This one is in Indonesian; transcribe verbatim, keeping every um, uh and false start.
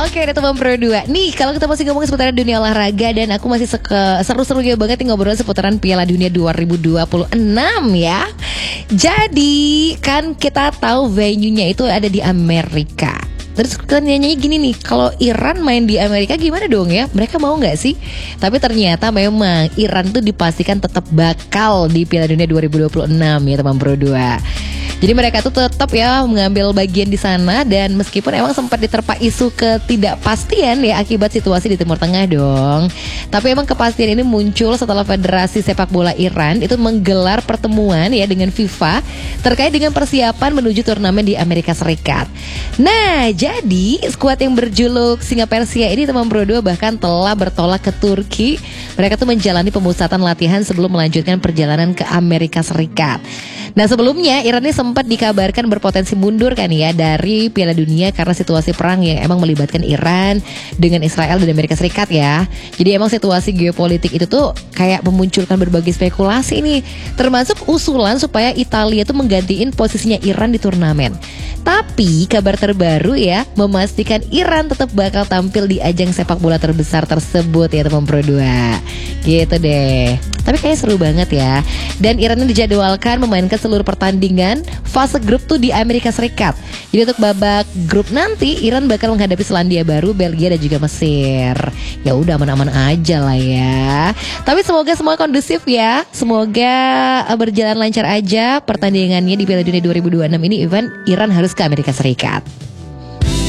Oke, ada teman Pro dua. Nih, kalau kita masih ngomongin seputaran dunia olahraga, dan aku masih seke, seru-serunya banget nih ngobrol seputaran Piala Dunia dua ribu dua puluh enam ya. Jadi, kan kita tahu venue-nya itu ada di Amerika. Terus kan nyanyi gini nih, kalau Iran main di Amerika gimana dong ya? Mereka mau nggak sih? Tapi ternyata memang Iran tuh dipastikan tetap bakal di Piala Dunia dua ribu dua puluh enam ya teman Pro dua. Jadi mereka tuh tetap ya mengambil bagian di sana, dan meskipun emang sempat diterpa isu ketidakpastian ya akibat situasi di Timur Tengah dong. Tapi emang kepastian ini muncul setelah Federasi Sepak Bola Iran itu menggelar pertemuan ya dengan FIFA terkait dengan persiapan menuju turnamen di Amerika Serikat. Nah, jadi skuad yang berjuluk Singa Persia ini teman Pro dua bahkan telah bertolak ke Turki. Mereka tuh menjalani pemusatan latihan sebelum melanjutkan perjalanan ke Amerika Serikat. Nah, sebelumnya Iran ini sempat dikabarkan berpotensi mundur kan ya dari Piala Dunia karena situasi perang yang emang melibatkan Iran dengan Israel dan Amerika Serikat ya. Jadi emang situasi geopolitik itu tuh kayak memunculkan berbagai spekulasi nih, termasuk usulan supaya Italia tuh menggantiin posisinya Iran di turnamen. Tapi kabar terbaru ya memastikan Iran tetap bakal tampil di ajang sepak bola terbesar tersebut ya teman Pro dua. Gitu deh. Tapi kayaknya seru banget ya. Dan Iran dijadwalkan memainkan seluruh pertandingan fase grup tuh di Amerika Serikat. Jadi untuk babak grup nanti Iran bakal menghadapi Selandia Baru, Belgia dan juga Mesir. Ya udah aman-aman aja lah ya. Tapi semoga semua kondusif ya. Semoga berjalan lancar aja pertandingannya di Piala Dunia dua ribu dua puluh enam ini. Event Iran harus ke Amerika Serikat.